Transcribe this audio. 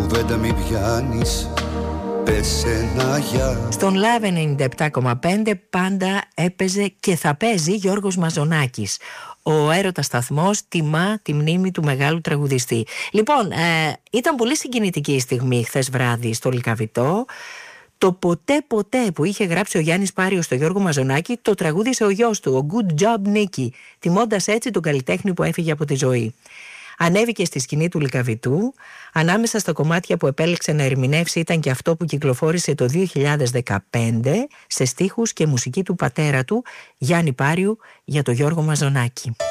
κουβέντα μη πιάνεις, πες ένα γεια. Στον Live 97,5 πάντα έπαιζε και θα παίζει Γιώργος Μαζονάκης. Ο Έρωτα Σταθμός τιμά τη μνήμη του μεγάλου τραγουδιστή. Λοιπόν, ήταν πολύ συγκινητική η στιγμή χθες βράδυ στο Λυκαβητό. Το ποτέ ποτέ που είχε γράψει ο Γιάννης Πάριος στο Γιώργο Μαζονάκη το τραγούδισε ο γιος του, ο Good Job Nicky, τιμώντας έτσι τον καλλιτέχνη που έφυγε από τη ζωή. Ανέβηκε στη σκηνή του Λυκαβητού. Ανάμεσα στα κομμάτια που επέλεξε να ερμηνεύσει ήταν και αυτό που κυκλοφόρησε το 2015 σε στίχους και μουσική του πατέρα του, Γιάννη Πάριου, για το Γιώργο Μαζονάκη.